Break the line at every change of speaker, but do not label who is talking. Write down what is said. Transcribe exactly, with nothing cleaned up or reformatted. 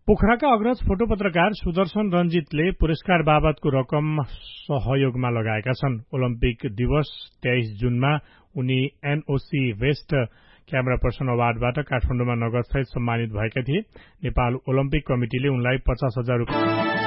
पोखराका अग्रज फोटो पत्रकार सुदर्शन रञ्जितले पुरस्कार बाबतको रकम सहयोगमा लगाएका छन्। ओलम्पिक दिवस तेइस जुनमा उनी एनओसी वेस्ट क्यामेरा पर्सन अवार्डबाट काठमाडौँमा नगदसहित सम्मानित भएका थिए। नेपाल ओलम्पिक कमिटिले उनलाई पचास हजार रुपियाँ